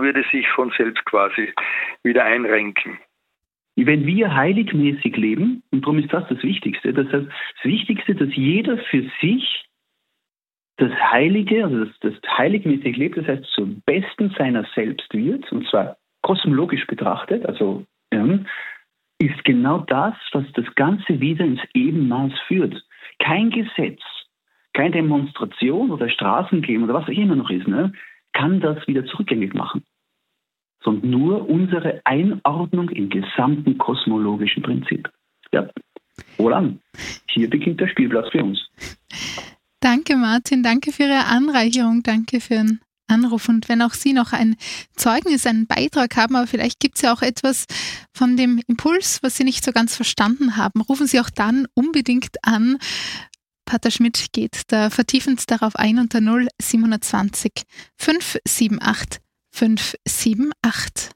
würde sich von selbst quasi wieder einrenken. Wenn wir heiligmäßig leben, und darum ist das Wichtigste, das heißt, das Wichtigste, dass jeder für sich das Heilige, also das heiligmäßig lebt, das heißt zum Besten seiner selbst wird, und zwar kosmologisch betrachtet, also ist genau das, was das Ganze wieder ins Ebenmaß führt. Kein Gesetz, keine Demonstration oder Straßengehen oder was auch immer noch ist, kann das wieder zurückgängig machen. Sondern nur unsere Einordnung im gesamten kosmologischen Prinzip. Ja, wohlan. Hier beginnt der Spielplatz für uns. Danke Martin, danke für Ihre Anreicherung, danke für den Anruf. Und wenn auch Sie noch ein Zeugnis, einen Beitrag haben, aber vielleicht gibt es ja auch etwas von dem Impuls, was Sie nicht so ganz verstanden haben, rufen Sie auch dann unbedingt an. Pater Schmidt geht da vertiefend darauf ein unter 0720 578 578.